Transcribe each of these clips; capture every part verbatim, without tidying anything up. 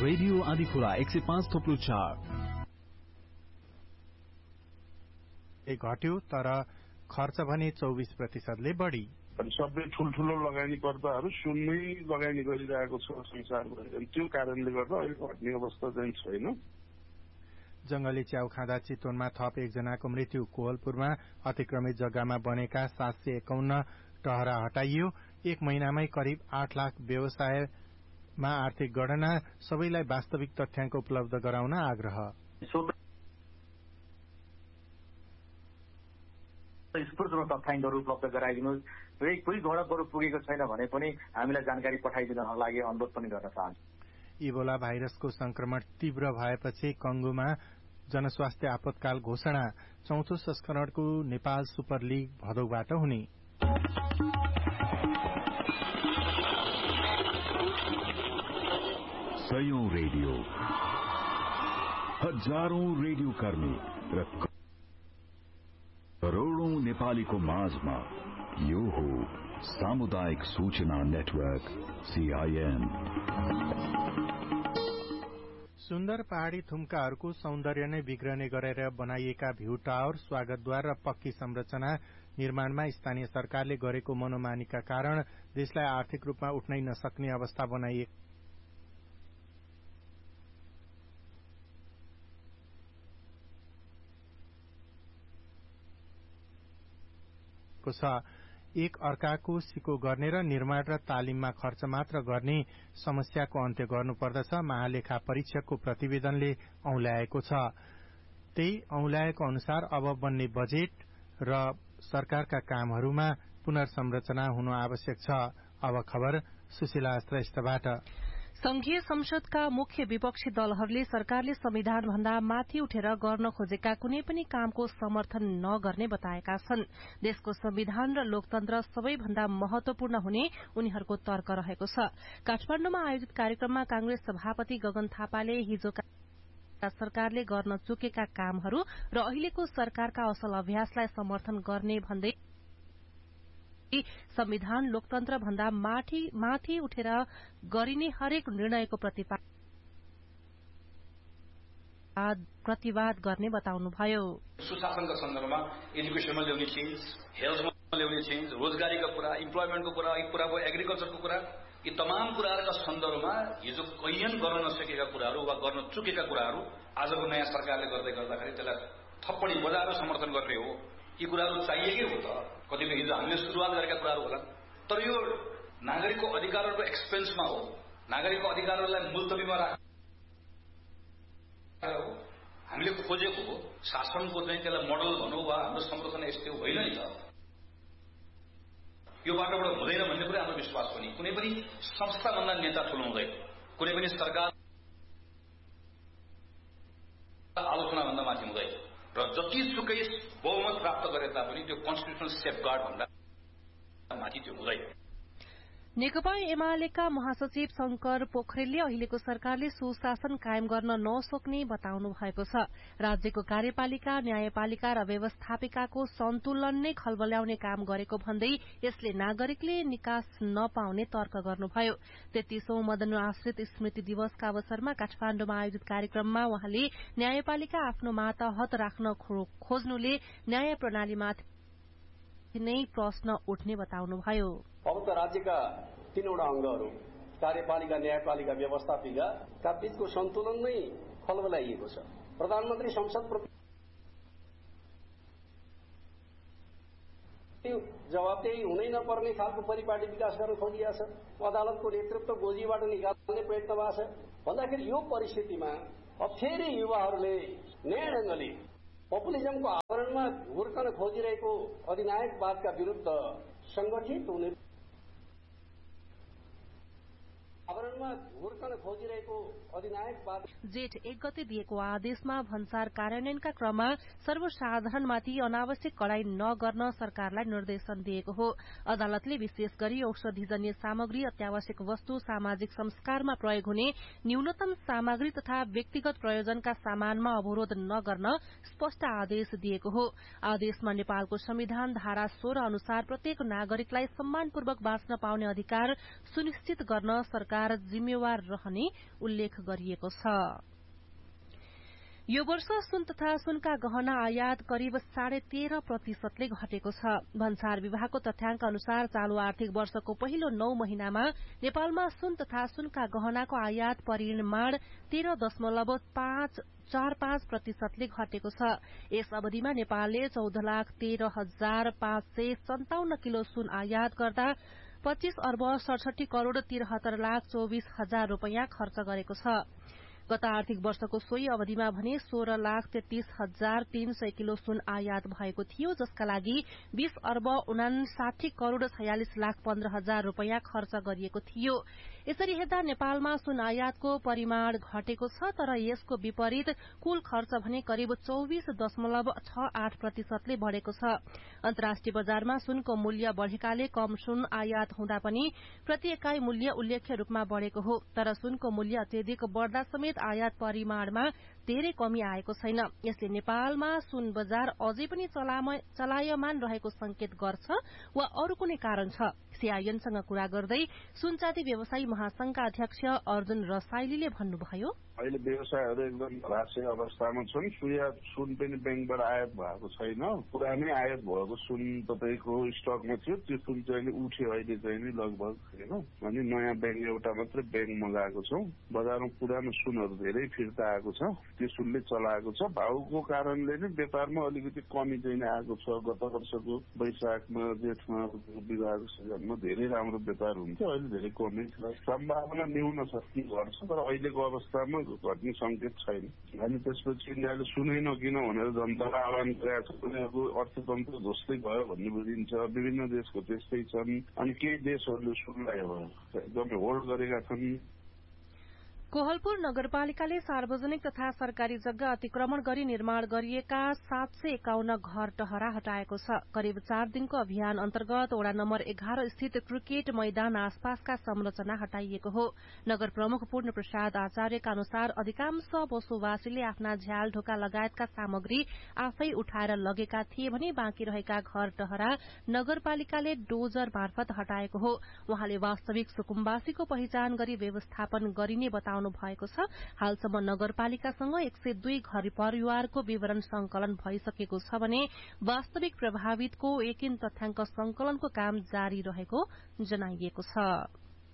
Radio Adhikhola एक सय पाँच थोप्लो चार घट्यो तर खर्च भने चौबिस प्रतिशतले बढी। सबै ठुल्ठुलो लगानीकर्ताहरू सुनमै लगानी गरिरहेको छ संसारमा, त्यो कारणले गर्दा अहिले घट्ने अवस्था चाहिँ छैन। जंगली च्याउ खाँदा चितवनमा थप एकजनाको मृत्यु। कोहलपुरमा अतिक्रमित जग्गामा बनेका सात सय एकाउन्न टहरा हटाइयो। एक महिनामै करिब आठ लाख व्यवसायमा आर्थिक गणना, सबैलाई वास्तविक तथ्याङ्क उपलब्ध गराउन आग्रह। स्फूर्तमा तथ्याङ्कहरू उपलब्ध गराइदिनुहोस्। कोही गणकहरू पुगेको छैन भने पनि हामीलाई जानकारी पठाइदिनको लागि अनुरोध पनि गर्न चाहन्छु। इबोला भाइरसको संक्रमण तीव्र भएपछि कंगोमा जनस्वास्थ्य आपतकाल घोषणा। चौथो संस्करणको नेपाल सुपर लीग भदौबाट हुने। सयौं रेडियो, हजारौं रेडियो कर्मी र करोड़ौं नेपालीको माझमा यो हो सामुदायिक सूचना नेटवर्क सीआईएन। सुन्दर पहाड़ी थुम्काहरूको सौन्दर्य नै बिग्रने गरेर बनाइएका भ्यू टावर, स्वागतद्वार र पक्की संरचना निर्माणमा स्थानीय सरकारले गरेको मनोमानीका कारण देशलाई आर्थिक रूपमा उठ्नै नसक्ने अवस्था बनाइएको छ। एक अर्काको सिको गर्ने र निर्माण र तालिममा खर्च मात्र गर्ने समस्याको अन्त्य गर्नुपर्दछ, महालेखा परीक्षकको प्रतिवेदनले औंल्याएको छ। त्यही औंल्याएको अनुसार अब बन्ने बजेट र सरकारका कामहरूमा पुनर्संरचना हुनु आवश्यक छ। अब खबर सुशीला श्रेष्ठबाट। संघीय संसदका मुख्य विपक्षी दलहरूले सरकारले संविधान भन्दा माथि उठेर गर्न खोजेका कुनै पनि कामको समर्थन नगर्ने बताएका छन्। देशको संविधान र लोकतन्त्र सबैभन्दा महत्वपूर्ण हुने उनीहरूको तर्क रहेको छ। काठमाडौँमा आयोजित कार्यक्रममा कांग्रेस सभापति गगन थापाले हिजोका सरकारले गर्न चुकेका कामहरू र अहिलेको सरकारका असल अभ्यासलाई समर्थन गर्ने भन्दै संविधान लोकतन्त्र भन्दा माथि माथि उठेर गरिने हरेक निर्णयको प्रतिवाद गर्ने बताउनुभयो। सुशासनका सन्दर्भमा एजुकेशनमा ल्याउने चेन्ज, हेल्थमा ल्याउने चेन्ज, रोजगारीका कुरा, इम्प्लोयमेन्टको कुरा, एक कुरा भयो एग्रिकल्चरको कुरा, यी तमाम कुराहरूका सन्दर्भमा हिजो कैयन गर्न नसकेका कुराहरू वा गर्न चुकेका कुराहरू आजको नयाँ सरकारले गर्दै गर्दाखेरि त्यसलाई थप्पडी बजाएर समर्थन गर्ने हो। यी कुराहरू चाहिएकै हो त, कतिपय हिजो हामीले सुरुवात गरेका कुराहरू होला, तर यो नागरिकको अधिकारहरूको एक्सपेन्समा हो, नागरिकको अधिकारहरूलाई मुल्तवीमा राखेर हो। हामीले खोजेको हो शासनको चाहिँ त्यसलाई मोडल भनौँ वा हाम्रो संरचना यस्तै होइन नि त, यो बाटोबाट हुँदैन भन्ने कुरा हाम्रो विश्वास पनि। कुनै पनि संस्थाभन्दा नेता ठुलो हुँदैन, कुनै पनि सरकार आलोचनाभन्दा माथि हुँदैन र जतिसुकै बहुमत प्राप्त गरे तापनि त्यो कन्स्टिट्युसनल सेफगार्ड भन्दा माथि त्यो हुँदैन। नेकपा एमालेका महासचिव शंकर पोखरेलले अहिलेको सरकारले सुशासन कायम गर्न नसक्ने बताउनु भएको छ। राज्यको कार्यपालिका, न्यायपालिका र व्यवस्थापिकाको सन्तुलन नै खलबल्याउने काम गरेको भन्दै यसले नागरिकले निकास नपाउने तर्क गर्नुभयो। तेत्तीसौं मदन आश्रित स्मृति दिवसका अवसरमा काठमाडौँमा आयोजित कार्यक्रममा वहाँले न्यायपालिका आफ्नो मातहत राख्न खोज्नुले न्याय प्रणालीमाथि नै प्रश्न उठ्ने बताउनुभयो। अब त राज्यका तीनवटा अंगहरू कार्यपालिका, न्यायपालिका, व्यवस्थापिका का बीचको सन्तुलन नै खलबलाइएको छ। प्रधानमन्त्री संसद जवाबदेही हुनै नपर्ने खालको परिपाटी विकास गर्न खोजिएको छ। अदालतको नेतृत्व गोजीबाट निकाल्ने प्रयत्न भएको छ भन्दाखेरि यो परिस्थितिमा अब फेरि युवाहरूले नयाँ ढंगले पपुलिजमको आवरणमा हुर्कन खोजिरहेको अधिनायकवादका विरुद्ध संगठित हुने आवरणमा हुर्कन खोजिरहेको अधिनायकवाद जेठ एक गते दिएको आदेशमा भन्सार कार्यान्वयनका क्रममा सर्वसाधारणमाथि अनावश्यक कडाई नगर्न सरकारलाई निर्देशन दिएको हो। अदालतले विशेष गरी औषधिजन्य सामग्री, अत्यावश्यक वस्तु, सामाजिक संस्कारमा प्रयोग हुने न्यूनतम सामग्री तथा व्यक्तिगत प्रयोजनका सामानमा अवरोध नगर्न स्पष्ट आदेश दिएको हो। आदेशमा नेपालको संविधान धारा सोह्र अनुसार प्रत्येक नागरिकलाई सम्मानपूर्वक बाँच्न पाउने अधिकार सुनिश्चित गर्न सरकार जिम्मेवार रहने उल्लेख गरिएको छ। यो वर्ष सुन तथा सुनका गहना आयात करिब साढे तेह्र प्रतिशतले घटेको छ। भन्सार विभागको तथ्याङ्क अनुसार चालू आर्थिक वर्षको पहिलो नौ महिनामा नेपालमा सुन तथा सुनका गहनाको आयात परिमाण तेह्र दशमलव पाँच चार पाँच प्रतिशतले घटेको छ। यस अवधिमा नेपालले चौध लाख तेह्र हजार पाँच सय सन्ताउन्न किलो सुन आयात गर्दा पच्चीस अर्ब सडसठी करोड़ तिरहत्तर लाख चौबिस हजार रूपियाँ खर्च गरेको छ। गत आर्थिक वर्षको सोही अवधिमा भने सोह्र लाख तेत्तीस हजार तीन सय किलो सुन आयात भएको थियो, जसका लागि बीस अर्ब उनासाठी करोड़ छयालिस लाख पन्ध्र हजार रूपियाँ खर्च गरिएको थियो। यसरी हेर्दा नेपालमा सुन आयातको परिमाण घटेको छ, तर यसको विपरीत कुल खर्च भने करिब चौबिस दशमलव छ आठ प्रतिशतले बढ़ेको छ। अन्तर्राष्ट्रिय बजारमा सुनको मूल्य बढ़ेकाले कम सुन आयात हुँदा पनि प्रति एकाई मूल्य उल्लेख्य रूपमा बढ़ेको हो, तर सुनको मूल्य अत्यधिक बढ़दा समेत आयात परिमाणमा धेरै कमी आएको छैन। यसले नेपालमा सुन बजार अझै पनि चलायमान रहेको संकेत गर्छ वा अरू कुनै कारण छ? सीआईएनसँग कुरा गर्दै सुनचाँदी व्यवसायी महासंघका अध्यक्ष अर्जुन रसाइलीले भन्नुभयो, अहिले व्यवसायहरू एकदम धराशय अवस्थामा छन्। सुया सुन पनि ब्याङ्कबाट आयात भएको छैन। पुरानै आयात भएको सुन तपाईँको स्टकमा थियो, त्यो सुन चाहिँ उठ्यो अहिले चाहिँ नि लगभग होइन। अनि नयाँ ब्याङ्क एउटा मात्रै ब्याङ्क मगाएको छौँ। बजारमा पुरानो सुनहरू धेरै फिर्ता आएको छ, त्यो सुनले चलाएको छ। भाउको कारणले नै व्यापारमा अलिकति कमी चाहिँ आएको छ। गत वर्षको वैशाखमा जेठमा विवाहको सिजनमा धेरै राम्रो व्यापार हुन्थ्यो, अहिले धेरै कमी छ। सम्भावना न्यून छ कि घट्छ, तर अहिलेको अवस्थामा घट्ने संकेत छैन। अनि त्यसपछि इन्डियाले सुनै नकिन भनेर जनतालाई आह्वान गरेको छ भने अब अर्थतन्त्र ध्वस्तै भयो भन्ने बुझिन्छ। विभिन्न देशको त्यस्तै छन्। अनि केही देशहरूले सुनलाई एकदमै होल्ड गरेका छन्। कोहलपुर नगरपालिकाले सार्वजनिक तथा सरकारी जग्गा अतिक्रमण गरी निर्माण गरिएका सात सय एकाउन्न घर टहरा हटाएको छ। करिब चार दिनको अभियान अन्तर्गत वडा नम्बर एघार स्थित क्रिकेट मैदान आसपासका संरचना हटाइएको हो। नगर प्रमुख पूर्ण प्रसाद आचार्यका अनुसार अधिकांश बसोबासीले आफ्ना झ्याल ढोका लगायतका सामग्री आफै उठाएर लगेका थिए भने बाँकी रहेका घर टहरा नगरपालिकाले डोजर मार्फत हटाएको हो। उहाँले वास्तविक सुकुम्बासीको पहिचान गरी व्यवस्थापन गरिने बताउनु भएको छ। हालसम्म नगरपालिकासँग एक सय दुई घर परिवारको विवरण संकलन भइसकेको छ भने वास्तविक प्रभावितको एकिन तथ्याङ्क संकलनको काम जारी रहेको जनाइएको छ।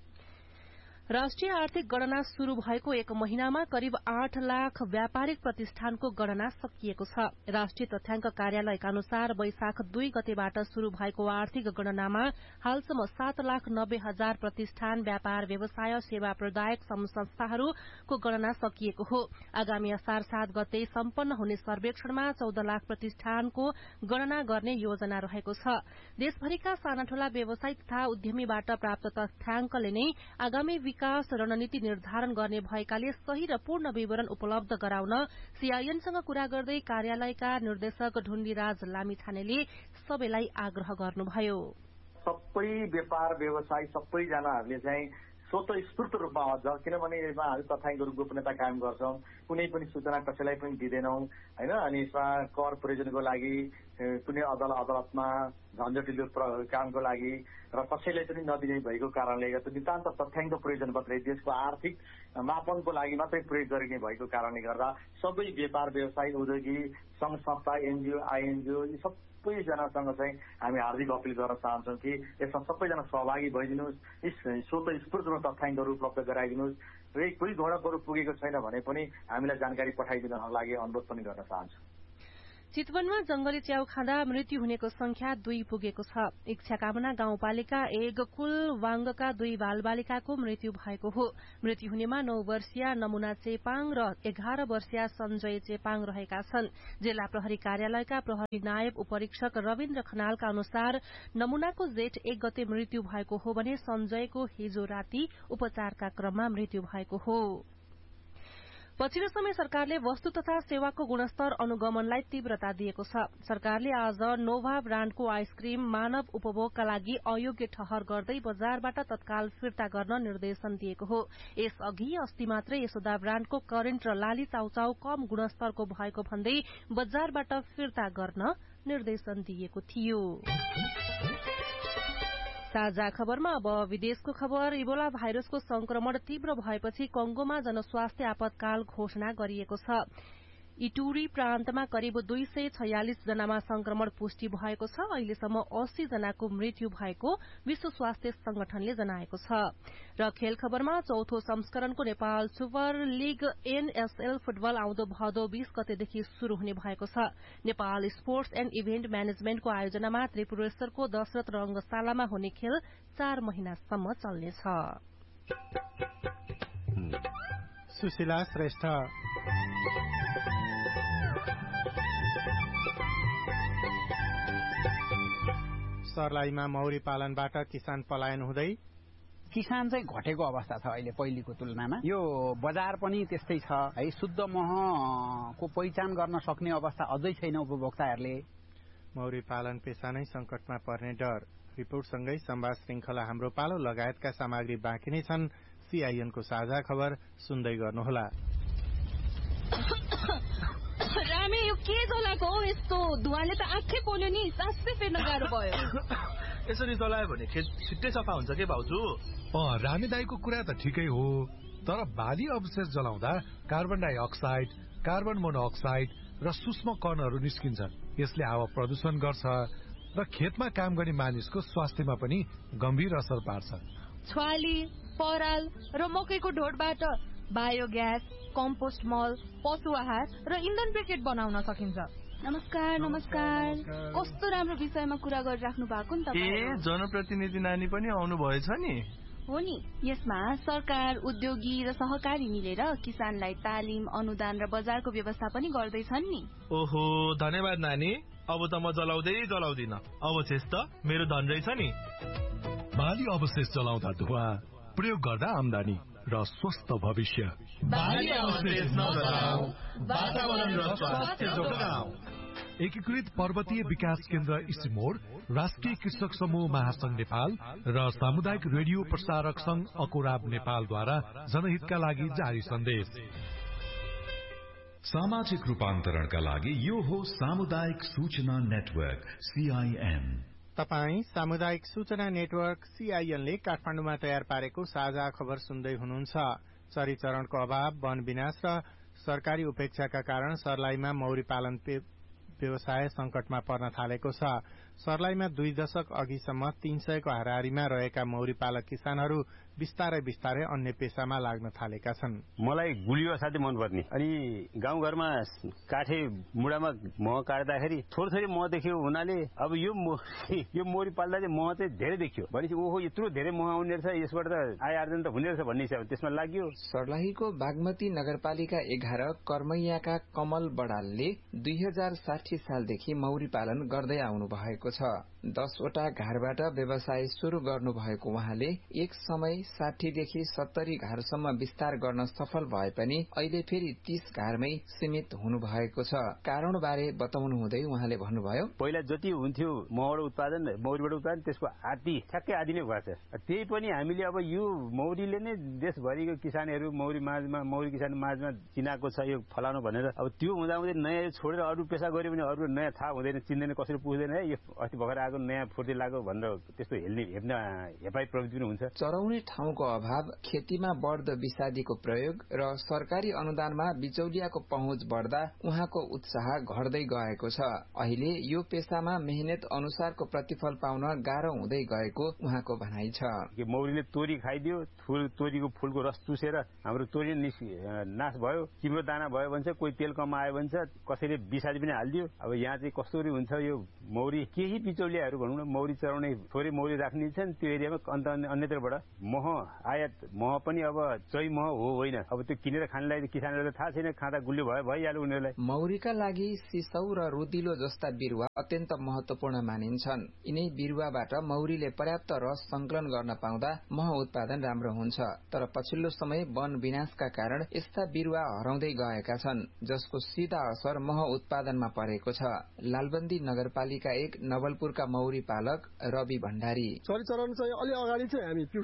राष्ट्रिय आर्थिक गणना शुरू भएको एक महिनामा करिब आठ लाख व्यापारिक प्रतिष्ठानको गणना सकिएको छ। राष्ट्रिय तथ्याङ्क कार्यालयका अनुसार वैशाख दुई गतेबाट शुरू भएको आर्थिक गणनामा हालसम्म सात लाख नब्बे हजार प्रतिष्ठान, व्यापार, व्यवसाय, सेवा प्रदायक संस्थाहरूको गणना सकिएको हो। आगामी असार सात गते सम्पन्न हुने सर्वेक्षणमा चौध लाख प्रतिष्ठानको गणना गर्ने योजना रहेको छ। देशभरिका साना ठूला व्यवसायी तथा उद्यमीबाट प्राप्त तथ्याङ्कले नै आगामी विकास रणनीति निर्धारण गर्ने भएकाले सही र पूर्ण विवरण उपलब्ध गराउन सीआईएनसँग कुरा गर्दै कार्यालयका निर्देशक ढुण्डीराज लामिछानेले सबैलाई आग्रह गर्नुभयो। सबै व्यापार व्यवसायी सबैजनाहरूले चाहिँ स्वतस्फूर्त रूपमा अझ, किनभने यसमा हामी तथ्याङ्कहरू गोपनीयता कायम गर्छौं, कुनै पनि सूचना कसैलाई पनि दिँदैनौं होइन। अनि यसमा कर प्रयोजनको लागि कुनै अदालत अदालतमा झन्झटिलो कामको लागि र कसैलाई पनि नदिने भएको कारणले गर्दा नितान्त तथ्याङ्क प्रयोजन मात्रै, देशको आर्थिक मापनको लागि मात्रै प्रयोग गरिने भएको कारणले गर्दा सबै व्यापार व्यवसायी, उद्योगी संघ संस्था, एनजीओ, आइएनजीओ यी सबैजनासँग चाहिँ हामी हार्दिक अपिल गर्न चाहन्छौँ कि यसमा सबैजना सहभागी भइदिनुहोस्। यस स्वतस्फूर्तमा तथ्याङ्कहरू उपलब्ध गराइदिनुहोस् र कोही गणकहरू पुगेको छैन भने पनि हामीलाई जानकारी पठाइदिनको लागि अनुरोध पनि गर्न चाहन्छु। चितवनमा जंगली च्याउ खाँदा मृत्यु हुनेको संख्या दुई पुगेको छ। इच्छाकामना गाउँपालिका एक कुलवाङ्गका दुई बालबालिकाको मृत्यु भएको हो। मृत्यु हुनेमा नौ वर्षीय नमुना चेपाङ र एघार वर्षीय सञ्जय चेपाङ रहेका छन्। जिल्ला प्रहरी कार्यालयका प्रहरी नायब उपरीक्षक रविन्द्र खनालका अनुसार नमुनाको जेठ एक गते मृत्यु भएको हो भने सञ्जयको हिजो राति उपचारका क्रममा मृत्यु भएको हो। पछिल्लो समय सरकारले वस्तु तथा सेवाको गुणस्तर अनुगमनलाई तीव्रता दिएको छ। सरकारले आज नोभा ब्राण्डको आइसक्रिम मानव उपभोगका लागि अयोग्य ठहर गर्दै बजारबाट तत्काल फिर्ता गर्न निर्देशन दिएको हो। यसअघि अस्ति मात्रै यशोदा ब्राण्डको करेन्ट र लाली चाउचाउ कम गुणस्तरको भएको भन्दै बजारबाट फिर्ता गर्न निर्देशन दिएको थियो। साझा खबरमा अब विदेशको खबर। इबोला भाइरसको संक्रमण तीव्र भएपछि कंगोमा जनस्वास्थ्य आपतकाल घोषणा गरिएको छ। इटुरी प्रान्तमा करिब दुई सय छयालिस जनामा संक्रमण पुष्टि भएको छ। अहिलेसम्म अस्सी जनाको मृत्यु भएको विश्व स्वास्थ्य संगठनले जनाएको छ। र खेल खबरमा चौथो संस्करणको Nepal super league NSL football आउँदो भदौ बीस गतेदेखि शुरू हुने भएको छ। Nepal sports and event म्यानेजमेन्टको आयोजनामा त्रिपुरेश्वरको Dasharath रंगशालामा हुने खेल चार महिनासम्म चल्नेछ। सुशीला श्रेष्ठ। सर्लाहीमा मौरी पालनबाट किसान पलायन हुँदै किसान चाहिँ घटेको अवस्था छ अहिले पहिलेको तुलनामा। यो बजार पनि त्यस्तै छ है। शुद्ध महको पहिचान गर्न सक्ने अवस्था अझै छैन उपभोक्ताहरूले। मौरी पालन पेशा नै संकटमा पर्ने डर। रिपोर्टसँगै संवाद श्रृंखला हाम्रो पालो लगायतका सामग्री बाँकी नै छन्। सीआईएनको साझा खबर सुन्दै गर्नुहोला। रामे यो के जलाको हो यस्तो? धुवाले त आँखै पोल्यो नि, सासै फेर्न गाह्रो भयो। यसरी जलायो भने खेत छिट्टै सफा हुन्छ के भाउजू? अँ, रामे दाईको कुरा त ठिकै हो, तर बाली अवशेष जलाउँदा कार्बन डाइअक्साइड, कार्बन मोनोअक्साइड र सूक्ष्म कणहरू निस्किन्छन्। यसले हावा प्रदूषण गर्छ र खेतमा काम गर्ने मानिसको स्वास्थ्यमा पनि गम्भीर असर पार्छ। छ्वाली, पराल र मकैको ढोडबाट बायोग्यास, कम्पोस्ट मल, पशु आहार र इन्धन ब्रिकेट बनाउन सकिन्छ। नमस्कार नमस्कार। कस्तो राम्रो विषयमा कुरा गरिराख्नु भएको नि तपाईँ। ए, जनप्रतिनिधि नानी पनि आउनु भएछ नि? हो नि। यसमा सरकार, उद्योगी र सहकारी मिलेर किसानलाई तालिम, अनुदान र बजारको व्यवस्था पनि गर्दैछन् नि। ओहो, धन्यवाद नानी। अब त म जलाउँदै जलाउँदिन। अवशेष त मेरो धन रहेछ नि। बाली अवशेष जलाउँदा धुवा, प्रयोग गर्दा आमदानी र स्वस्थ भविष्य। बाली अवशेष नजलाऊ, वातावरण र स्वास्थ्य जोगाऊ। एकीकृत पर्वतीय विकास केन्द्र इसिमोड, राष्ट्रिय कृषक समूह महासंघ नेपाल र सामुदायिक रेडियो प्रसारक संघ अकोराब नेपालद्वारा जनहितका लागि जारी सन्देश। सामाजिक रूपान्तरणका लागि यो हो सामुदायिक सूचना नेटवर्क सीआईएन। तपाई सामुदायिक सूचना नेटवर्क सीआईएनले काठमाडौँमा तयार पारेको साझा खबर सुन्दै हुनुहुन्छ। चरीचरणको अभाव, वन विनाश र सरकारी उपेक्षाका कारण सर्लाहीमा मौरी पालन व्यवसाय संकटमा पर्न थालेको छ। सर्लाहीमा दुई दशक अघिसम्म तीन सयको हाराहारीमा रहेका मौरी पालक किसानहरू बिस्तारै बिस्तारै अन्य पेशामा लाग्न थालेका छन्। मलाई गुलियो साथै मनपर्ने। अनि गाउँघरमा काठे मुढामा मह काट्दाखेरि थोरै थोरै मह देखियो हुनाले अब यो यो मौरी पाल्दा चाहिँ मह चाहिँ धेरै देखियो। भनेपछि ओहो यत्रो धेरै मह आउने रहेछ, यसबाट त आय आर्जन त हुने रहेछ भन्ने हिसाबले त्यसमा लाग्यो। सर्लाहीको बागमती नगरपालिका एघार कर्मैयाका कमल बडालले दुई हजार साठी सालदेखि मौरी पालन गर्दै आउनु भएको छ। दसवटा घरबाट व्यवसाय शुरू गर्नु भएको उहाँले एक समय साठीदेखि सत्तरी घरसम्म विस्तार गर्न सफल भए पनि अहिले फेरि तीस घरमै सीमित हुनु भएको छ। कारणबारे बताउनु हुँदै उहाँले भन्नुभयो, पहिला जति हुन्थ्यो महबाट उत्पादन, मौरीबाट उत्पादन, त्यसको आधी ठ्याक्कै आधी नै भएको छ। त्यही पनि हामीले अब यो मौरीले नै देशभरिको किसानहरू मौरी माझमा मौरी किसान माझमा चिनाएको छ यो फलानु भनेर। अब त्यो हुँदाहुँदै नयाँ छोडेर अरू पेसा गर्यो भने अरू नयाँ थाहा हुँदैन, चिन्दैन, कसरी पुग्दैन। है यो अस्ति भर्खर आएको नयाँ फुर्ती लाग्यो भनेर त्यस्तो हेल्ने हेप्न हेपाई प्रवृत्ति पनि हुन्छ। चराउने ठाउँको अभाव, खेतीमा बढ्दो विषादीको प्रयोग र सरकारी अनुदानमा बिचौलियाको पहुँच बढ्दा उहाँको उत्साह घट्दै गएको छ। अहिले यो पेशामा मेहनत अनुसारको प्रतिफल पाउन गाह्रो हुँदै गएको उहाँको भनाइ छ। मौरीले तोरी खाइदियो, तोरीको फूलको रस चुसेर हाम्रो तोरी नाश भयो, तिम्रो दाना भयो भन्छ, कोही तेल कम आयो भन्छ, कसैले विषादी पनि हालिदियो। अब यहाँ चाहिँ कस्तोरी हुन्छ यो मौरी, केही बिचौलियाहरू भनौँ न, मौरी चराउने थोरै मौरी राख्ने छन् त्यो एरियामा। अन्त अन्यत्रबाट मह आयात, मह पनि अब चै मह हो होइन, अब त्यो किनेर खानेलाई किसानहरूलाई थाहा छैन, खाँदा गुलियो भयो भइहाल्यो उनीहरूलाई। मौरीका लागि सिसौ र रुदिलो जस्ता बिरुवा अत्यन्त महत्वपूर्ण मानिन्छन्। यिनै बिरुवाबाट मौरीले पर्याप्त रस संकलन गर्न पाउँदा मह उत्पादन राम्रो हुन्छ। तर पछिल्लो समय वन विनाशका कारण यस्ता बिरुवा हराउँदै गएका छन्, जसको सीधा असर मह उत्पादनमा परेको छ। लालबन्दी नगरपालिका एक नवलपुरका मौरी पालक रवि भण्डारी, चरीचरण चाहिँ अलि अगाडि चाहिँ हामी प्युठानसम्म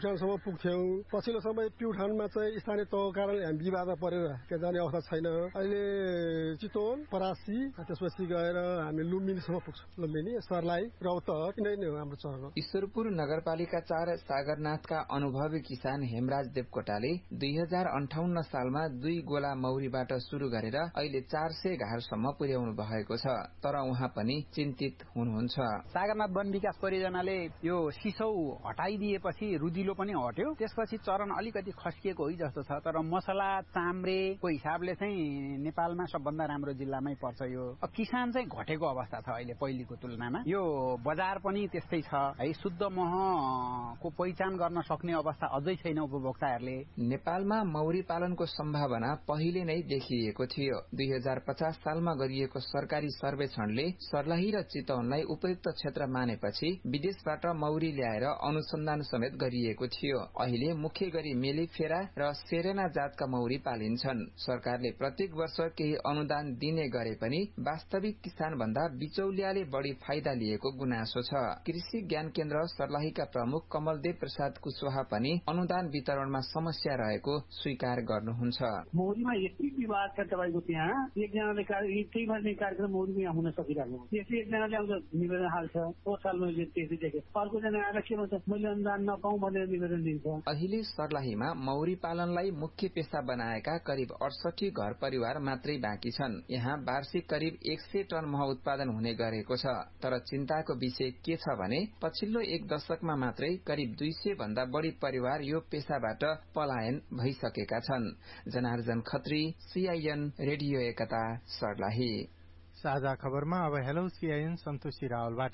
पुग्थ्यौँ। पछिल्लो समय प्युठानमा चाहिँ स्थानीय तहको कारणले हामी विवादमा परेर त्यहाँ जाने अवस्था छैन। अहिले चितवन, परासी, त्यसपछि गएर हामी लुम्बिनीसम्म पुग्छौँ। लुम्बिनी, सर्लाही, रौतहट यिनै नै हो हाम्रो चरण। ईश्वरपुर नगरपालिका चार सागरनाथका अनुभवी किसान हेमराज देवकोटाले दुई हजार अन्ठाउन्न सालमा दुई गोला मौरीबाट शुरू गरेर अहिले चार सय घारसम्म पुर्याउनु भएको छ। तर उहाँ पनि चिन्तित हुनुहुन्छ। सागरनाथ वन विकास परियोजनाले यो सिसौ हटाइदिएपछि रुदिलो पनि हट्यो। त्यसपछि चरण अलिकति खस्किएको हो जस्तो छ। तर मसला चाम्रेको हिसाबले चाहिँ नेपालमा सबभन्दा राम्रो जिल्लामै पर्छ यो। किसान चाहिँ घटेको अवस्था छ अहिले पहिलेको तुलनामा। यो बजार पनि त्यस्तै छ है। शुद्ध महको पहिचान गर्न सक्ने अवस्था अझै छैन उपभोक्ताहरूले। नेपालमा मौरी पालनको सम्भावना पहिले नै देखिएको थियो। दुई हजार पचास सालमा गरिएको सरकारी सर्वेक्षणले सर्लाही र चितवनलाई उपयुक्त क्षेत्र मानेपछि विदेशबाट मौरी ल्याएर अनुसन्धान समेत गरिएको थियो। अहिले मुख्य गरी मेलिफेरा र सेरेना जातका मौरी पालिन्छन्। सरकारले प्रत्येक वर्ष केही अनुदान दिने गरे पनि वास्तविक किसान भन्दा बिचौलियाले बढ़ी फाइदा लिएको गुनासो छ। कृषि ज्ञान केन्द्र सर्लाहीका प्रमुख कमलदेव प्रसाद कुशवाहा पनि अनुदान वितरणमा समस्या रहेको स्वीकार गर्नुहुन्छ। मौरीमा यति विवाद छ तपाईँको त्यहाँ एकजनाले त्यही भन्ने कार्यक्रम मौरीमा यहाँ हुन सकिरहेको त्यसै एकजनाले आउँछ निवेदन हाल्छ पोहोर साल मैले त्यसै देखेँ अर्कोजना आएर के भन्छ मैले अनुदान नपाउँ भनेर निवेदन दिन्छ। अहिले सर्लाहीमा मौरी पालनलाई मुख्य पेशा बनाएका करिब अडसठी घर परिवार मात्रै बाँकी छन्। यहाँ वार्षिक करिब एक सय टन मह उत्पादन हुने गरेको छ। तर चिन्ताको विषय के छ भने पछिल्लो एक दशकमा मात्रै करिब दुई सय भन्दा बढ़ी परिवार यो पेशाबाट पलायन भइसकेका छन्। जनार्जन खत्री, सीआईएन रेडियो एकता, सर्लाही। साझा खबरमा अब हेलो सीआईएन सन्तोषी रावलबाट।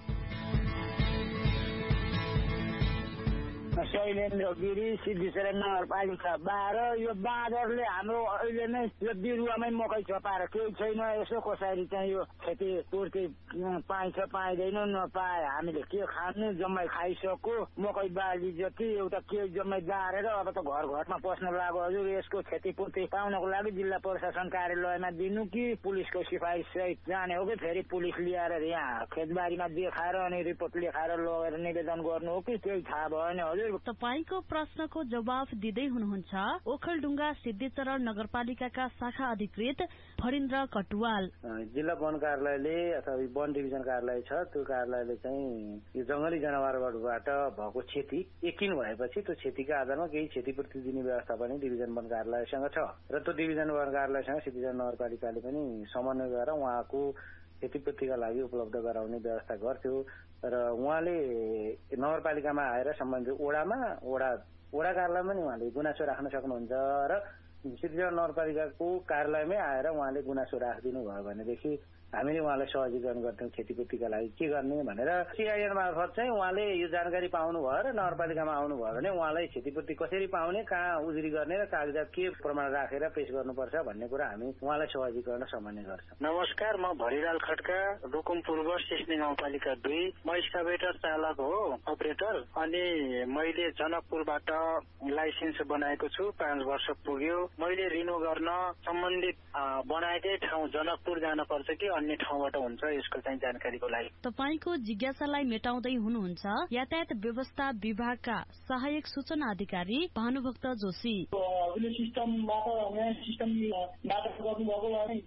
शैलेन्द्र गिरी, सिद्धिसरा नगरपालिका बाह्र। यो बाँदरले हाम्रो अहिले नै यो बिरुवामै मकै छपाएर केही छैन। यसो कसरी चाहिँ यो क्षतिपूर्ति पाइन्छ पाइँदैन नपाए हामीले के खानु जम्मै खाइसक्यो। मकै बाली जति एउटा के जम्मै गाडेर अब त घर घरमा पस्न लाग्यो। हजुर यसको क्षतिपूर्ति पाउनको लागि जिल्ला प्रशासन कार्यालयमा दिनु कि पुलिसको सिफारिस सहित जाने हो कि फेरि पुलिस ल्याएर यहाँ खेतबारीमा देखाएर अनि रिपोर्ट लेखाएर लगेर निवेदन गर्नु हो कि केही थाहा भएन हजुर। तपाईको प्रश्नको जवाफ दिँदै हुनुहुन्छ ओखलढुङ्गा सिद्धिचरण नगरपालिकाका शाखा अधिकृत फरिन्द्र कटुवाल। जिल्ला वन कार्यालयले अथवा वन डिभिजन कार्यालय छ त्यो कार्यालयले चाहिँ यो जंगली जनावरबाट भएको क्षति यकिन भएपछि त्यो क्षतिका आधारमा केही क्षतिपूर्ति दिने व्यवस्था पनि डिभिजन वन कार्यालयसँग छ र त्यो डिभिजन वन कार्यालयसँग सिद्धिचरण नगरपालिकाले पनि समन्वय गरेर उहाँको क्षतिपूर्तिका लागि उपलब्ध गराउने व्यवस्था गर्थ्यो र उहाँले नगरपालिकामा आएर सम्बन्धित ओडामा ओडा ओडा कार्यालयमा नि उहाँले गुनासो राख्न सक्नुहुन्छ र सिद्धिचरण नगरपालिकाको कार्यालयमै आएर उहाँले गुनासो राखिदिनु भयो भनेदेखि हामीले उहाँलाई सहजीकरण गर्थ्यौँ क्षतिपूर्तिका लागि के गर्ने भनेर। सीआईएन मार्फत चाहिँ उहाँले यो जानकारी पाउनु भयो र नगरपालिकामा आउनुभयो भने उहाँलाई क्षतिपूर्ति कसरी पाउने, कहाँ उजुरी गर्ने र कागजात के प्रमाण राखेर पेश गर्नुपर्छ भन्ने कुरा हामी उहाँलाई सहजीकरण सामान्य गर्छौँ। नमस्कार, म भरिलाल खड्का, रुकुम पूर्व सिस्ने गाउँपालिका दुई। म एक्सकाभेटर चालक हो, अपरेटर। अनि मैले जनकपुरबाट लाइसेन्स बनाएको छु, पाँच वर्ष पुग्यो। मैले रिन्यू गर्न सम्बन्धित बनाएकै ठाउँ जनकपुर जानुपर्छ कि अन्य ठाउँबाट हुन्छ यसको चाहिँ जानकारीको लागि। तपाईको जिज्ञासालाई मेटाउँदै हुनुहुन्छ यातायात व्यवस्था विभागका सहायक सूचना अधिकारी भानुभक्त जोशी। सिस्टमबाट नयाँ सिस्टमबाट गर्नुभएको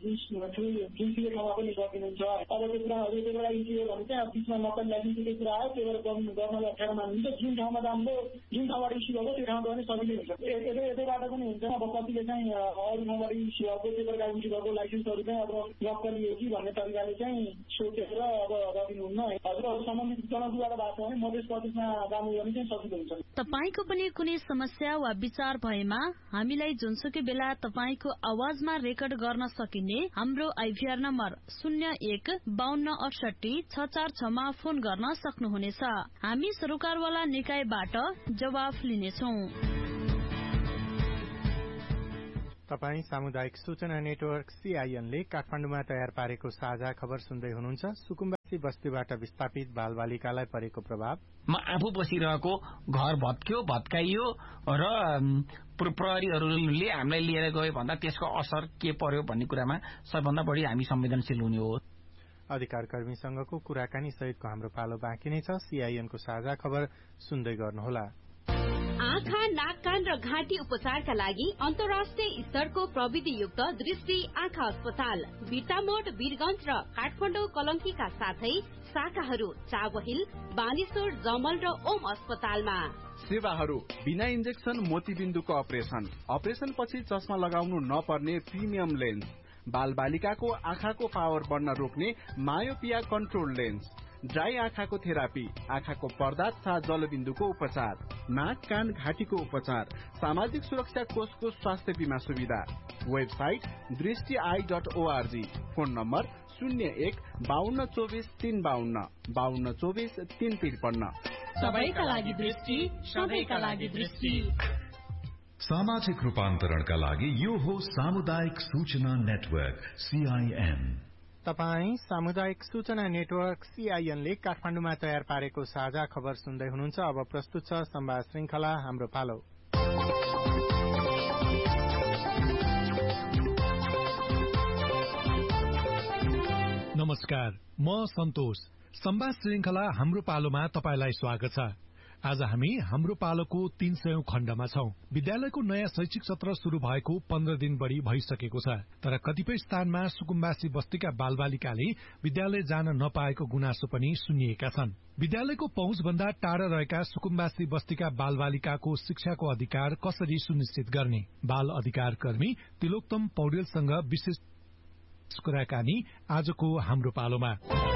जुन ठाउँमा पनि गरिदिनुहुन्छ। अब त्यो कुराहरू त्यो बेला इन्जियो भने चाहिँ बिचमा नक्कल लाइसेन्सको कुरा आयो त्यो बेला गर्न अप्ठ्यारो मानिन्छ। जुन ठाउँमा राम्रो जुन ठाउँबाट इस्यु भएको त्यो ठाउँमा पनि सजिलै हुन्छ। यतै यतैबाट पनि हुन्छ। अब कतिले चाहिँ अरू ठाउँबाट इस्यु भएको त्यो प्रकार इस्यु भएको लाइसेन्सहरू चाहिँ अब नक्कल लियो कि भन्ने तरिकाले चाहिँ सोचेर अब गरिदिनुहुन्न। हजुर सम्बन्धित जनकपुरबाट भएको भने मधेस प्रदेशमा जानु भने चाहिँ सजिलो हुन्छ। तपाईको पनि कुनै समस्या वा विचार भएमा हामीलाई जुनसुकै बेला तपाईको आवाजमा रेकर्ड गर्न सकिने हाम्रो आइभीआर नम्बर शून्य एक बाहन्न अडसठी छ चार छमा फोन गर्न सक्नुहुनेछ। हामी सरकारवाला निकायबाट जवाफ लिनेछौँ। तपाई सामुदायिक सूचना नेटवर्क सीआईएनले काठमाडौँमा तयार पारेको साझा खबर सुन्दै हुनुहुन्छ। सुकुम्बासी बस्तीबाट विस्थापित बालबालिकालाई परेको प्रभाव। म आफू बसिरहेको घर भत्क्यो भत्काइयो र प्रहरीहरूले हामीलाई लिएर गयो भन्दा त्यसको असर के पर्यो भन्ने कुरामा सबभन्दा बढी हामी संवेदनशील हुने हो। अधिकार कर्मीसँगको कुराकानी सहितको हाम्रो पालो बाँकी नै छ। सीआईएनको साझा खबर सुन्दै गर्नुहोला। आँखा, नाक, कान र घाँटी उपचारका लागि अन्तर्राष्ट्रिय स्तरको प्रविधियुक्त दृष्टि आँखा अस्पताल बिर्तामोड, वीरगञ्ज र काठमाडौँ कलंकीका साथै शाखाहरू चाबहिल, बानेश्वर, जमल र ओम अस्पतालमा। सेवाहरू बिना इन्जेक्सन मोतीबिन्दुको अपरेसन, अपरेसन पछि चस्मा लगाउनु नपर्ने प्रिमियम लेन्स, बाल बालिकाको आँखाको पावर बढ्न रोक्ने मायोपिया कन्ट्रोल लेन्स, ड्राई आँखाको थेरापी, आँखाको पर्दा तथा जलबिन्दुको उपचार, नाक, कान, घाँटीको उपचार, सामाजिक सुरक्षा कोषको स्वास्थ्य बीमा सुविधा। वेबसाइट दृष्टि I dot ORG. Phone number शून्य एक बाहन्न चौबिस तीन बाहन्न बाहन्न चौबिस तीन त्रिपन्न। सबैका लागि दृष्टि, सबैका लागि दृष्टि। सामाजिक रूपान्तरणका लागि यो हो सामुदायिक सूचना नेटवर्क सीआईएन। तपाई सामुदायिक सूचना नेटवर्क सीआईएन ले काठमाडौँमा तयार पारेको साझा खबर सुन्दै हुनुहुन्छ। अब प्रस्तुत छ संवाद श्रृंखला हाम्रो पालो। नमस्कार, म सन्तोष। संवाद श्रृंखला हाम्रो पालोमा तपाईलाई स्वागत छ। आज हामी हाम्रो पालोको तीन सय खण्डमा छौं। विद्यालयको नयाँ शैक्षिक सत्र शुरू भएको पन्ध्र दिन बढ़ी भइसकेको छ, तर कतिपय स्थानमा सुकुम्बासी बस्तीका बालबालिकाले विद्यालय जान नपाएको गुनासो पनि सुनिएका छन्। विद्यालयको पहुँचभन्दा टाढा रहेका सुकुम्बासी बस्तीका बालबालिकाको शिक्षाको अधिकार कसरी सुनिश्चित गर्ने, बाल अधिकार कर्मी तिलोत्तम पौडेलसँग विशेष कुराकानी आजको हाम्रो पालोमा।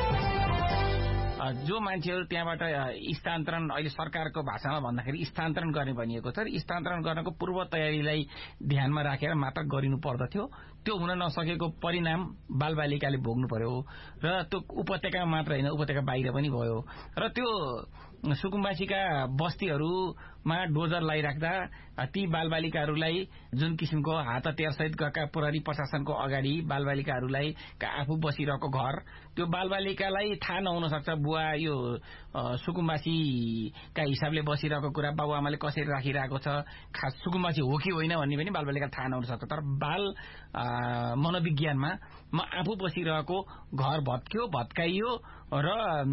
जो मान्छेहरू त्यहाँबाट स्थानान्तरण अहिले सरकारको भाषामा भन्दाखेरि स्थानान्तरण गर्ने भनिएको छ, स्थानान्तरण गर्नको पूर्व तयारीलाई ध्यानमा राखेर मात्र गरिनु पर्दथ्यो। त्यो हुन नसकेको परिणाम बालबालिकाले भोग्नु पर्यो र त्यो उपत्यकामा मात्र होइन, उपत्यका बाहिर पनि भयो। र त्यो सुकुम्बासीका बस्तीहरूमा डोजर लगाइराख्दा ती बालबालिकाहरूलाई जुन किसिमको हात हतियारसहित गएका प्रहरी प्रशासनको अगाडि बालबालिकाहरूलाई आफू बसिरहेको घर, त्यो बालबालिकालाई थाहा नहुन सक्छ बुवा यो सुकुम्बासीका हिसाबले बसिरहेको कुरा बाबुआमाले कसरी राखिरहेको छ, खास सुकुम्बासी हो कि होइन भन्ने पनि बालबालिका थाहा नहुन सक्छ। तर बाल मनोविज्ञानमा म आफू बसिरहेको घर भत्क्यो, भत्काइयो र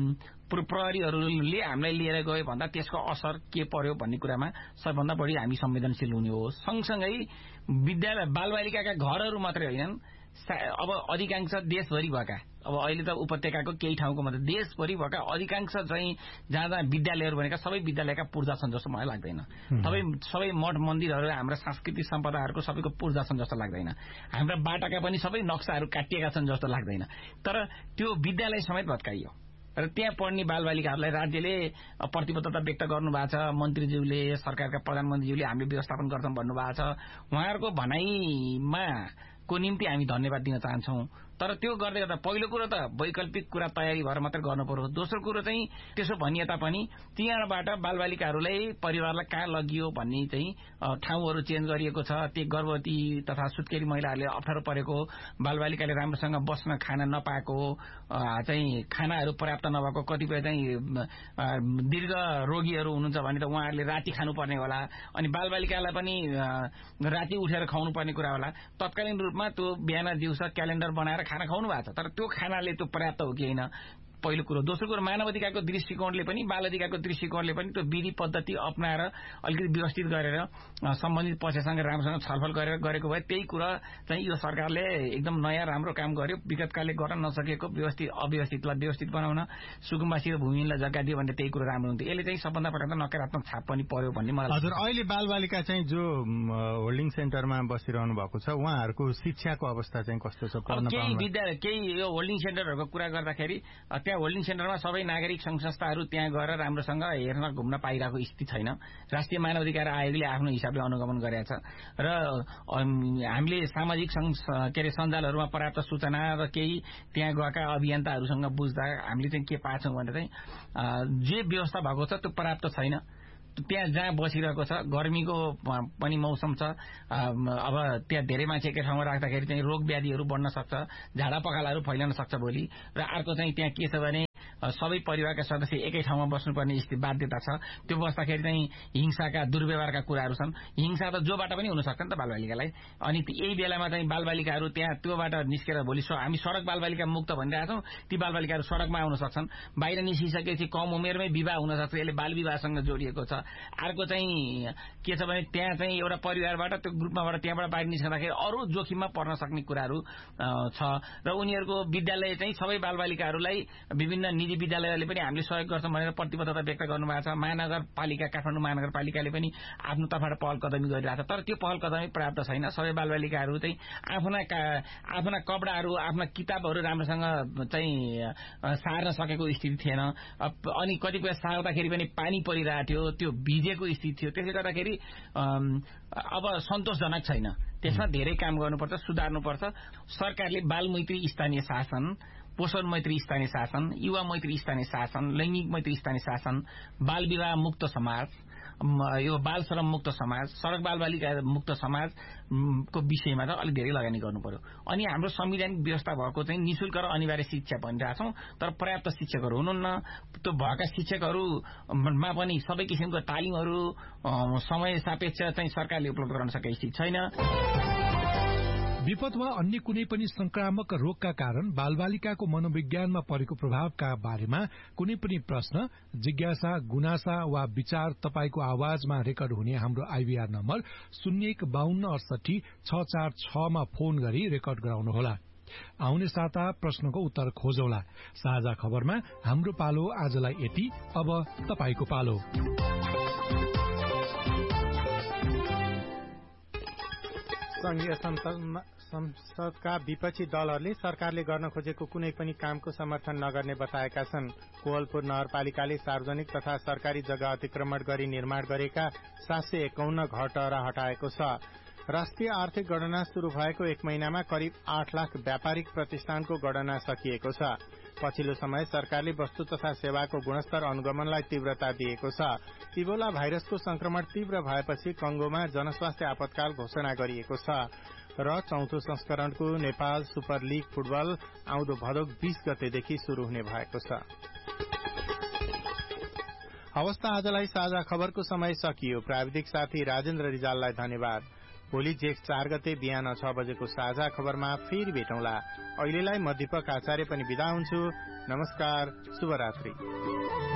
प्रहरीहरूले हामीलाई लिएर गयो भन्दा त्यसको असर के पर्यो भन्ने कुरामा सबभन्दा बढी हामी संवेदनशील हुने हो। सँगसँगै विद्यालय बालबालिकाका घरहरू मात्रै होइनन्, अब अधिकांश देशभरि भएका, अब अहिले त उपत्यकाको केही ठाउँको मात्र, देशभरि भएका अधिकांश चाहिँ जहाँ जहाँ विद्यालयहरू भनेका सबै विद्यालयका पूर्जा छन् जस्तो मलाई लाग्दैन। सबै सबै मठ मन्दिरहरू हाम्रा सांस्कृतिक सम्पदाहरूको सबैको पूर्जा छन् जस्तो लाग्दैन। हाम्रा बाटाका पनि सबै नक्साहरू काटिएका छन् जस्तो लाग्दैन। तर त्यो विद्यालय समेत भत्काइयो र त्यहाँ पढ्ने बालबालिकाहरूलाई राज्यले प्रतिबद्धता व्यक्त गर्नु भएको छ। मन्त्रीज्यूले, सरकारका प्रधानमन्त्रीज्यूले हामीले व्यवस्थापन गर्छौं भन्नुभएको छ। उहाँहरूको भनाइमा को निम्ति हामी धन्यवाद दिन चाहन्छौं। तर त्यो गर्दै गर्दा पहिलो कुरो त वैकल्पिक कुरा तयारी भएर मात्र गर्नु पर्यो। दोस्रो कुरो चाहिँ त्यसो भनिए तापनि त्यहाँबाट बालबालिकाहरूलाई परिवारलाई कहाँ लगियो भन्ने चाहिँ ठाउँहरू चेन्ज गरिएको छ। त्यो गर्भवती तथा सुत्केरी महिलाहरूले अप्ठ्यारो परेको, बालबालिकाले राम्रोसँग बस्न खान नपाएको, चाहिँ खानाहरू पर्याप्त नभएको, कतिपय चाहिँ दीर्घ रोगीहरू हुनुहुन्छ भने त उहाँहरूले राति खानुपर्ने होला, अनि बालबालिकालाई पनि राति उठेर खुवाउनु पर्ने कुरा होला। तत्कालीन रूपमा त्यो बिहान दिउँसो क्यालेन्डर बनाएर खाना खुवाउनु भएको छ, तर त्यो खानाले त्यो पर्याप्त हो कि होइन, पहिलो कुरो। दोस्रो कुरो मानव अधिकारको दृष्टिकोणले पनि बाल अधिकारको दृष्टिकोणले पनि त्यो विधि पद्धति अप्नाएर अलिकति व्यवस्थित गरेर सम्बन्धित पक्षसँग राम्रोसँग छलफल गरेर गरेको भए त्यही कुरा चाहिँ यो सरकारले एकदम नयाँ राम्रो काम गर्यो। विगतकालले गर्न नसकेको व्यवस्थित अव्यवस्थितलाई व्यवस्थित बनाउन, सुकुम्बासी र भूमिहीनलाई जग्गा दियो भने त्यही कुरा राम्रो हुन्थ्यो। यसले चाहिँ सबभन्दा पहिला नकारात्मक छाप पनि पर्यो भन्ने मलाई लाग्छ। हजुर, अहिले बालबालिका चाहिँ जो होल्डिङ सेन्टरमा बसिरहनु भएको छ उहाँहरूको शिक्षाको अवस्था चाहिँ कस्तो छ? केही विद्यालय केही यो होल्डिङ सेन्टरहरूको कुरा गर्दाखेरि त्यहाँ होल्डिङ सेन्टरमा सबै नागरिक संघ संस्थाहरू त्यहाँ गएर राम्रोसँग हेर्न घुम्न पाइरहेको स्थिति छैन। राष्ट्रिय मानव अधिकार आयोगले आफ्नो हिसाबले अनुगमन गरेको छ र हामीले सामाजिक के अरे सञ्जालहरूमा पर्याप्त सूचना र केही त्यहाँ गएका अभियन्ताहरूसँग बुझ्दा हामीले चाहिँ के पाछौँ भने चाहिँ जे व्यवस्था भएको छ त्यो पर्याप्त छैन। त्यहाँ जहाँ बसिरहेको छ गर्मीको पनि मौसम छ, अब त्यहाँ धेरै मान्छे एकै ठाउँमा राख्दाखेरि चाहिँ रोग व्याधिहरू बढ्न सक्छ, झाडा पखालाहरू फैलन सक्छ भोलि। र अर्को चाहिँ त्यहाँ के छ भने सबै परिवारका सदस्य एकै ठाउँमा बस्नुपर्ने स्थिति बाध्यता छ। त्यो बस्दाखेरि चाहिँ हिंसाका दुर्व्यवहारका कुराहरू छन्। हिंसा त जोबाट पनि हुन सक्छ नि त बालबालिकालाई। अनि यही बेलामा चाहिँ बालबालिकाहरू त्यहाँ त्योबाट निस्केर भोलि हामी सड़क बालबालिका मुक्त भनिरहेका छौँ, ती बालबालिकाहरू सड़कमा आउन सक्छन्। बाहिर निस्किसकेपछि कम उमेरमै विवाह हुन सक्छ, यसले बाल विवाहसँग जोडिएको छ। अर्को चाहिँ के छ भने त्यहाँ चाहिँ एउटा परिवारबाट त्यो ग्रुपमाबाट त्यहाँबाट बाहिर निस्कँदाखेरि अरू जोखिममा पर्न सक्ने कुराहरू छ र उनीहरूको विद्यालय चाहिँ सबै बालबालिकाहरूलाई विभिन्न निजी विद्यालयहरूले पनि हामीले सहयोग गर्छौँ भनेर प्रतिबद्धता व्यक्त गर्नुभएको छ। महानगरपालिका काठमाडौँ महानगरपालिकाले पनि आफ्नो तर्फबाट पहल कदमी गरिरहेको छ, तर त्यो पहल कदमी पर्याप्त छैन। सबै बालबालिकाहरू चाहिँ आफ्ना आफ्ना कपडाहरू आफ्ना किताबहरू राम्रोसँग चाहिँ सार्न सकेको स्थिति थिएन। अनि कतिपय सार्दाखेरि पनि पानी परिरहेको थियो, त्यो भिजेको स्थिति थियो। त्यसले गर्दाखेरि अब सन्तोषजनक छैन। त्यसमा धेरै काम गर्नुपर्छ, सुधार्नुपर्छ। सरकारले बाल मैत्री स्थानीय शासन, पोषण मैत्री स्थानीय शासन, युवा मैत्री स्थानीय शासन, लैंगिक मैत्री स्थानीय शासन, बाल विवाह मुक्त समाज, यो बाल श्रम मुक्त समाज, सड़क बालबालिका मुक्त समाज को विषयमा चाहिँ अलिक धेरै लगानी गर्नु पर्यो। अनि हाम्रो संवैधानिक व्यवस्था भएको चाहिँ निशुल्क र अनिवार्य शिक्षा भनिरहेका छौँ, तर पर्याप्त शिक्षकहरू हुनुहुन्न। त्यो भएका शिक्षकहरूमा पनि सबै किसिमको तालिमहरू समय सापेक्ष चाहिँ सरकारले उपलब्ध गराउन सकेको स्थिति छैन। विपद वा अन्य कुनै पनि संक्रामक रोगका कारण बालबालिकाको मनोविज्ञानमा परेको प्रभावका बारेमा कुनै पनि प्रश्न, जिज्ञासा, गुनासा वा विचार तपाईको आवाजमा रेकर्ड हुने हाम्रो आईभीआर नम्बर शून्य एक बाहन्न अडसठी छ चार छमा फोन गरी रेकर्ड गराउनुहोला। आउने साता प्रश्नको उत्तर खोजौला। साझा खबरमा हाम्रो पालो आजलाई यति। अब तपाईको पालो। संघीय संसदका विपक्षी दलहरूले सरकारले गर्न खोजेको कुनै पनि कामको समर्थन नगर्ने बताएका छन्। कोवलपुर नगरपालिकाले सार्वजनिक तथा सरकारी जग्गा अतिक्रमण गरी निर्माण गरेका सात सय एकाउन्न घरटहरा हटाएको छ। राष्ट्रिय आर्थिक गणना शुरू भएको एक महिनामा करिब आठ लाख व्यापारिक प्रतिष्ठानको गणना सकिएको छ। पछिल्लो समय सरकारले वस्तु तथा सेवाको गुणस्तर अनुगमनलाई तीव्रता दिएको छ। इबोला भाइरसको संक्रमण तीव्र भएपछि कंगोमा जनस्वास्थ्य आपतकाल घोषणा गरिएको छ र चौथो संस्करणको नेपाल सुपर लीग फुटबल आउँदो भदौ बीस गतेदेखि शुरू हुने भएको छ। अवस्था आजलाई साझा खबरको समय सकियो। प्राविधिक साथी राजेन्द्र रिजाललाई धन्यवाद। भोलि जेठ चार गते बिहान छ बजेको साझा खबरमा फेरि भेटौँला। अहिलेलाई म दीपक आचार्य पनि बिदा हुन्छु। नमस्कार, शुभरात्रि।